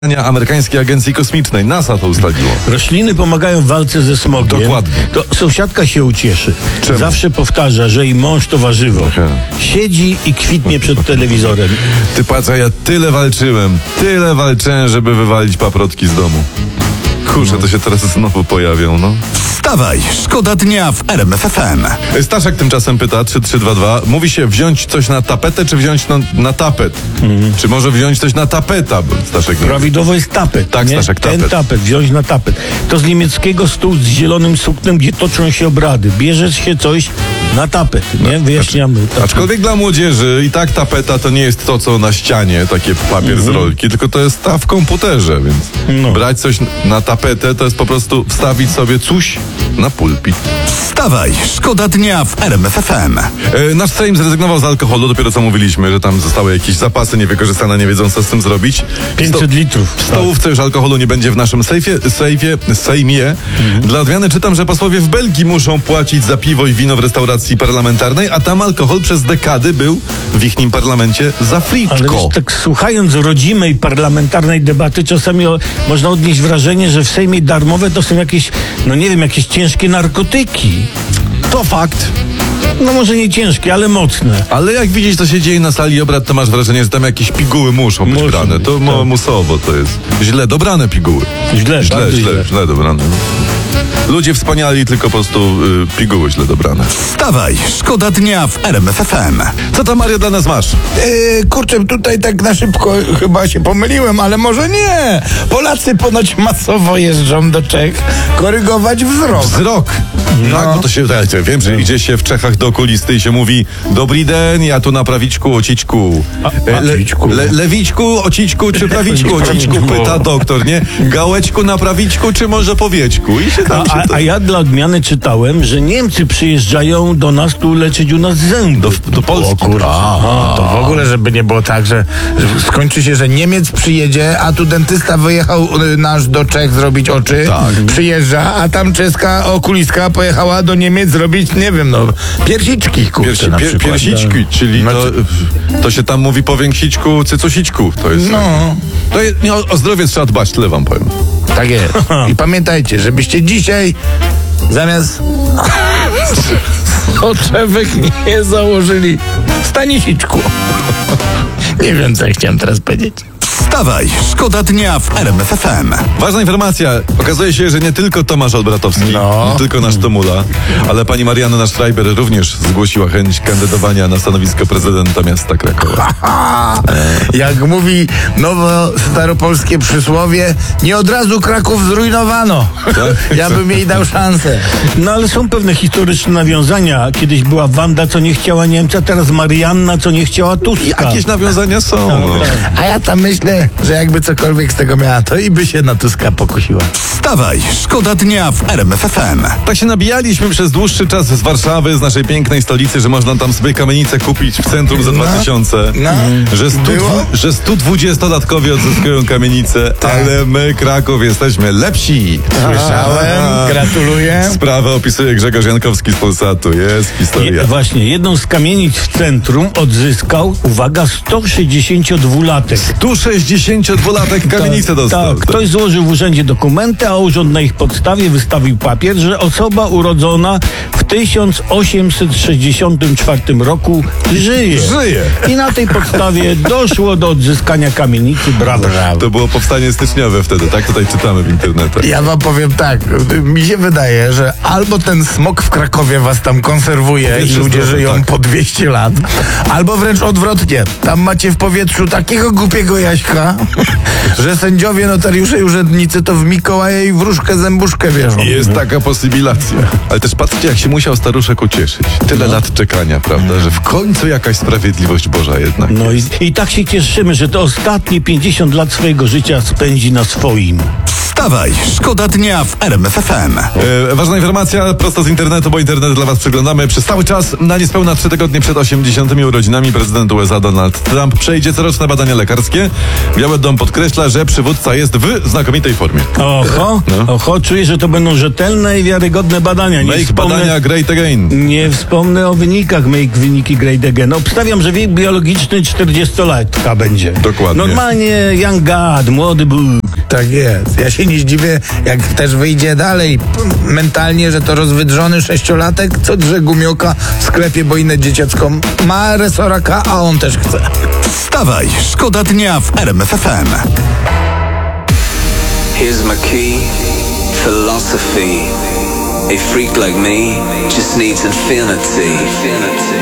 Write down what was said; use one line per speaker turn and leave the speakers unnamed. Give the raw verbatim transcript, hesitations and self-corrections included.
amerykańskiej agencji kosmicznej. NASA to ustaliło.
Rośliny pomagają w walce ze smogiem.
Dokładnie.
To sąsiadka się ucieszy.
Czemu?
Zawsze powtarza, że jej mąż to warzywo.
Aha.
Siedzi i kwitnie przed telewizorem.
Ty patrz, a ja tyle walczyłem, tyle walczyłem, żeby wywalić paprotki z domu. Kurczę, to się teraz znowu pojawią, no.
Wstawaj, szkoda dnia w R M F F M.
Staszek tymczasem pyta, trzy trzy dwa dwa, mówi się wziąć coś na tapetę, czy wziąć na, na tapet? Mm. Czy może wziąć coś na tapeta? Bo Staszek nie...
Prawidłowo jest tapet.
Tak,
nie?
Staszek, tapet.
Ten tapet, wziąć na tapet. To z niemieckiego stół z zielonym suknem, gdzie toczą się obrady. Bierze się coś na tapet, nie? Wyjaśniamy. Tapet.
Aczkolwiek dla młodzieży i tak tapeta to nie jest to, co na ścianie, takie papier mm-hmm. z rolki, tylko to jest ta w komputerze, więc no. brać coś na tapetę to jest po prostu wstawić sobie coś na pulpit.
Wstawaj, szkoda dnia w R M F F M.
E, nasz Sejm zrezygnował z alkoholu, dopiero co mówiliśmy, że tam zostały jakieś zapasy niewykorzystane, nie wiedzą co z tym zrobić.
pięćset litrów.
W stołówce już alkoholu nie będzie w naszym sejfie, sejfie, sejmie. Mhm. Dla odmiany czytam, że posłowie w Belgii muszą płacić za piwo i wino w restauracji parlamentarnej, a tam alkohol przez dekady był w ichnim parlamencie za friczko.
Ale wiesz, tak słuchając rodzimej parlamentarnej debaty, czasami o, można odnieść wrażenie, że w Sejmie darmowe to są jakieś, no nie wiem, jakieś ciężkie narkotyki.
To fakt.
No może nie ciężkie, ale mocne.
Ale jak widzisz, co się dzieje na sali obrad, to masz wrażenie, że tam jakieś piguły muszą być
Muszą
brane.
być,
To
tak.
mo- musowo to jest. Źle dobrane piguły.
Źle,
źle,
bardzo
źle,
źle.
źle dobrane. Ludzie wspaniali, tylko po prostu y, piguły źle dobrane.
Wstawaj, szkoda dnia w R M F F M.
Co tam, Mario, dla nas masz?
Yy, kurczę, tutaj tak na szybko chyba się pomyliłem, ale może nie. Polacy ponoć masowo jeżdżą do Czech korygować wzrok.
Wzrok.
No.
Tak, bo to się, ja ja wiem, że idzie się w Czechach do okulisty i się mówi: dobry den, ja tu na prawiczku, ociczku. E, Le, le, lewiczku, ociczku czy prawiczku, ociczku, pyta doktor, nie? Gałeczku na prawiczku czy może powieczku? I się tam
A,
się
a,
to...
a ja dla odmiany czytałem, że Niemcy przyjeżdżają do nas tu leczyć u nas zęby.
Do, do Polski.
O kurwa, to w ogóle, żeby nie było tak, że, że skończy się, że Niemiec przyjedzie, a tu dentysta wyjechał y, nasz do Czech zrobić oczy,
Tak.
przyjeżdża, a tam czeska okulistka pojechała do Niemiec zrobić, nie wiem, no, piersiczki, kurczę,
Piersi,
na
pier,
przykład.
piersiczki, czyli to,
Znaczy-
to się tam mówi powięksiczku, cycusiczku. To jest.
No.
To jest nie, o, o zdrowie trzeba dbać, tyle wam powiem.
Tak jest. I pamiętajcie, żebyście dzisiaj zamiast soczewek nie założyli stanisiczku. Nie wiem, co ja chciałem teraz powiedzieć.
Wstawaj, szkoda dnia w R M F F M.
Ważna informacja. Okazuje się, że nie tylko Tomasz Olbratowski,
No.
nie tylko nasz Tomula, ale pani Marianna Nasz-Schreiber również zgłosiła chęć kandydowania na stanowisko prezydenta miasta Krakowa.
A, jak mówi nowo staropolskie przysłowie, nie od razu Kraków zrujnowano.
Tak?
Ja bym jej dał szansę.
No ale są pewne historyczne nawiązania. Kiedyś była Wanda, co nie chciała Niemca, teraz Marianna, co nie chciała Tuska.
Jakieś nawiązania są. No.
A ja tam myślę, że jakby cokolwiek z tego miała, to i by się na Tuska pokusiła.
Wstawaj, szkoda dnia w R M F F M.
Tak się nabijaliśmy przez dłuższy czas z Warszawy, z naszej pięknej stolicy, że można tam sobie kamienicę kupić w centrum za
No.
dwa tysiące.
No.
Że, stu,
Było?
że stu dwudziestolatkowie odzyskują kamienicę,
Tak.
ale my, Kraków, jesteśmy lepsi.
Słyszałem, gratuluję.
Sprawę opisuje Grzegorz Jankowski z Polsatu. Jest historia.
Je, właśnie, jedną z kamienic w centrum odzyskał, uwaga, sto sześćdziesięciodwulatek.
Tu sześćdziesięciodwulatek kamienicę dostał.
Tak, ktoś złożył w urzędzie dokumenty, a urząd na ich podstawie wystawił papier, że osoba urodzona w tysiąc osiemset sześćdziesiątym czwartym roku żyje.
Żyje.
I na tej podstawie doszło do odzyskania kamienicy. Brawo.
To było powstanie styczniowe wtedy, tak? Tutaj czytamy w internetach.
Ja wam powiem tak, mi się wydaje, że albo ten smog w Krakowie was tam konserwuje i
Powietrze
ludzie
zdrowe,
żyją
tak.
po dwieście lat, albo wręcz odwrotnie. Tam macie w powietrzu takiego głupiego jaśka, że sędziowie, notariusze i urzędnicy to w Mikołaja i wróżkę zębuszkę wierzą.
Jest taka posybilacja. Ale też patrzcie, jak się musiał staruszek ucieszyć. Tyle lat czekania, prawda? Że w końcu jakaś sprawiedliwość Boża jednak.
No i, i tak się cieszymy, że to ostatnie pięćdziesiąt lat swojego życia spędzi na swoim.
Wstawaj, szkoda dnia w R M F F M.
E, ważna informacja, prosto z internetu, bo internet dla was przeglądamy przez cały czas. Na niespełna trzy tygodnie przed osiemdziesiątymi urodzinami prezydent U S A Donald Trump przejdzie coroczne badania lekarskie. Biały Dom podkreśla, że przywódca jest w znakomitej formie.
Oho,
No.
oho, czuję, że to będą rzetelne i wiarygodne badania. Nie
Make
wspomnę,
badania great again.
nie wspomnę o wynikach, make wyniki great again. Obstawiam, że wiek biologiczny czterdziestolatka będzie.
Dokładnie.
Normalnie young god, młody Bóg.
Tak jest. Ja się nie zdziwię, jak też wyjdzie dalej p- mentalnie, że to rozwydrzony sześciolatek, co drze gumioka w sklepie, bo inne dzieciacko ma resoraka, a on też chce.
Wstawaj, szkoda dnia w R M F F M.
Here's my key, philosophy. A freak like me just needs infinity.